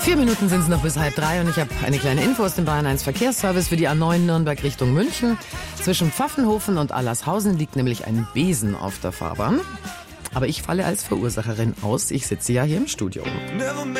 4 Minuten sind es noch bis 2:30 und ich habe eine kleine Info aus dem Bayern 1 Verkehrsservice für die A9 Nürnberg Richtung München. Zwischen Pfaffenhofen und Allershausen liegt nämlich ein Besen auf der Fahrbahn. Aber ich falle als Verursacherin aus. Ich sitze ja hier im Studio.